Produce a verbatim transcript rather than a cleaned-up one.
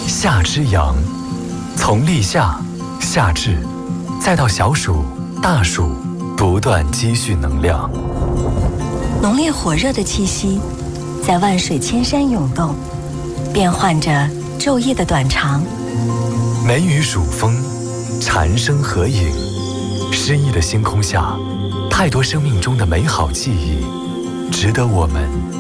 夏之阳，从立夏、夏至，再到小暑、大暑，不断积蓄能量。 浓烈火热的气息，在万水千山涌动，变换着昼夜的短长。 梅雨暑风，蝉声合影，诗意的星空下，太多生命中的美好记忆，值得我们